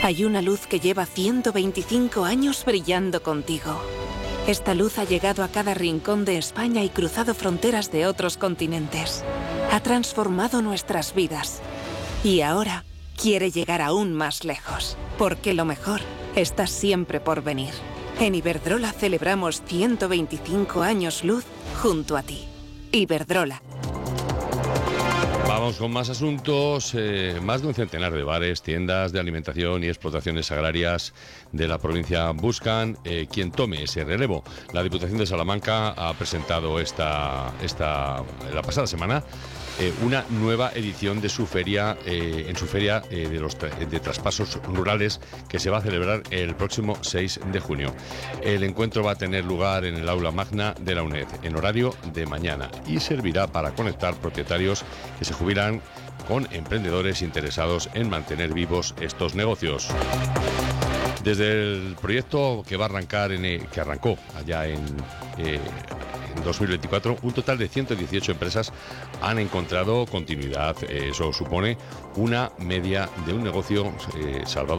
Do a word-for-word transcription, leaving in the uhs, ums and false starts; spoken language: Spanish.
Hay una luz que lleva ciento veinticinco años brillando contigo. Esta luz ha llegado a cada rincón de España y cruzado fronteras de otros continentes. Ha transformado nuestras vidas. Y ahora quiere llegar aún más lejos, porque lo mejor está siempre por venir. En Iberdrola celebramos ciento veinticinco años luz junto a ti. Iberdrola. Vamos con más asuntos. Eh, más de un centenar de bares, tiendas de alimentación y explotaciones agrarias de la provincia buscan eh, quien tome ese relevo. La Diputación de Salamanca ha presentado esta, esta la pasada semana eh, una nueva edición de su feria, eh, en su feria eh, de los tra- de traspasos rurales, que se va a celebrar el próximo seis de junio. El encuentro va a tener lugar en el aula magna de la UNED en horario de mañana y servirá para conectar propietarios que se jubilan con emprendedores interesados en mantener vivos estos negocios. Desde el proyecto que va a arrancar en el, que arrancó allá en, eh, en dos mil veinticuatro, un total de ciento dieciocho empresas han encontrado continuidad. Eso supone una media de un negocio eh, salvador